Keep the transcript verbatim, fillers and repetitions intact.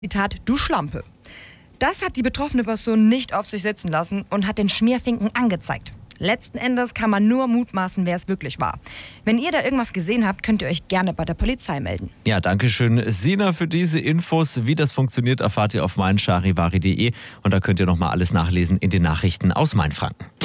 Zitat, du Schlampe. Das hat die betroffene Person nicht auf sich sitzen lassen und hat den Schmierfinken angezeigt. Letzten Endes kann man nur mutmaßen, wer es wirklich war. Wenn ihr da irgendwas gesehen habt, könnt ihr euch gerne bei der Polizei melden. Ja, danke schön, Sina, für diese Infos. Wie das funktioniert, erfahrt ihr auf meincharivari punkt de und da könnt ihr nochmal alles nachlesen in den Nachrichten aus Mainfranken.